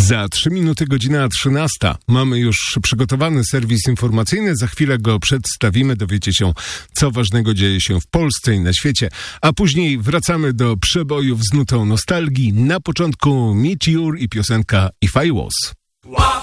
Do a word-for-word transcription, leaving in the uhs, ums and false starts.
Za trzy minuty godzina trzynasta. Mamy już przygotowany serwis informacyjny. Za chwilę go przedstawimy. Dowiecie się, co ważnego dzieje się w Polsce i na świecie. A później wracamy do przebojów z nutą nostalgii. Na początku Meteor i piosenka If I Was.